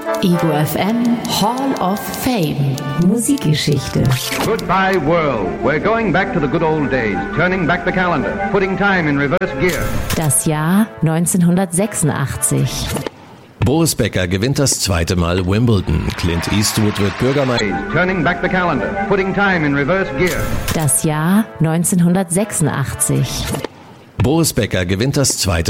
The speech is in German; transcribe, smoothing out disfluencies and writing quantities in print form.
Ego FM Hall of Fame. Musikgeschichte. Goodbye world. We're going back to the good old days. Turning back the calendar. Putting time in reverse gear. Das Jahr 1986. Boris Becker gewinnt das zweite Mal Wimbledon. Clint Eastwood wird Bürgermeister. Turning back the calendar. Putting time in reverse gear. Das Jahr 1986. Boris Becker gewinnt das zweite